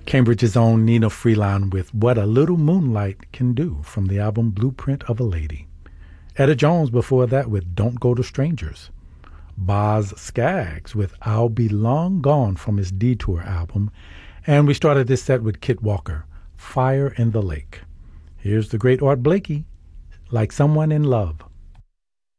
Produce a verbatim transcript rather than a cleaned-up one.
Cambridge's own Nina Freeland with What a Little Moonlight Can Do from the album Blueprint of a Lady. Etta Jones before that with Don't Go to Strangers. Boz Scaggs with I'll Be Long Gone from his Detour album. And we started this set with Kit Walker, Fire in the Lake. Here's the great Art Blakey, Like Someone in Love.